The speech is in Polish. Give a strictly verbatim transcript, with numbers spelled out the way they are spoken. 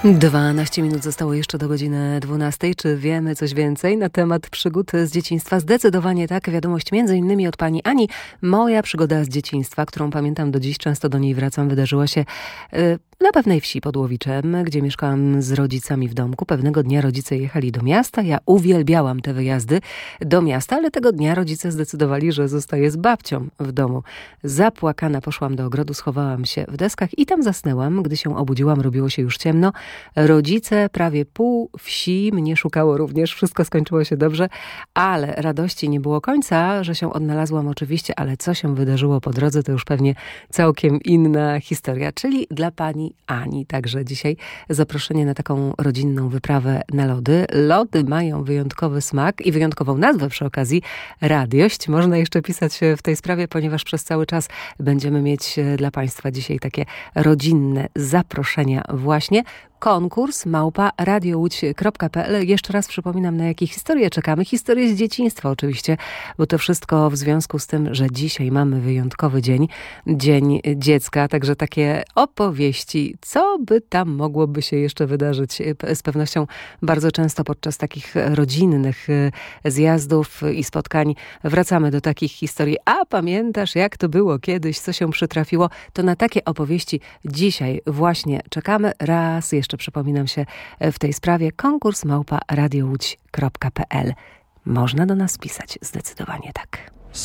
dwanaście minut zostało jeszcze do godziny dwunastej. Czy wiemy coś więcej na temat przygód z dzieciństwa? Zdecydowanie tak. Wiadomość między innymi od pani Ani. Moja przygoda z dzieciństwa, którą pamiętam do dziś, często do niej wracam, wydarzyła się yy, na pewnej wsi pod Łowiczem, gdzie mieszkałam z rodzicami w domku. Pewnego dnia rodzice jechali do miasta. Ja uwielbiałam te wyjazdy do miasta, ale tego dnia rodzice zdecydowali, że zostaję z babcią w domu. Zapłakana poszłam do ogrodu, schowałam się w deskach i tam zasnęłam. Gdy się obudziłam, robiło się już ciemno. Rodzice, prawie pół wsi mnie szukało również. Wszystko skończyło się dobrze, ale radości nie było końca, że się odnalazłam oczywiście, ale co się wydarzyło po drodze, to już pewnie całkiem inna historia, czyli dla pani Ani. Także dzisiaj zaproszenie na taką rodzinną wyprawę na lody. Lody mają wyjątkowy smak i wyjątkową nazwę przy okazji. Radiość. Można jeszcze pisać w tej sprawie, ponieważ przez cały czas będziemy mieć dla państwa dzisiaj takie rodzinne zaproszenia właśnie. Konkurs małpa radiołódź kropka pe el. Jeszcze raz przypominam, na jakie historie czekamy. Historie z dzieciństwa oczywiście, bo to wszystko w związku z tym, że dzisiaj mamy wyjątkowy dzień, Dzień Dziecka, także takie opowieści, co by tam mogłoby się jeszcze wydarzyć. Z pewnością bardzo często podczas takich rodzinnych zjazdów i spotkań wracamy do takich historii. A pamiętasz, jak to było kiedyś, co się przytrafiło? To na takie opowieści dzisiaj właśnie czekamy. Raz jeszcze Jeszcze przypominam się w tej sprawie. Konkurs małpa radiołódź kropka pe el. Można do nas pisać, zdecydowanie tak.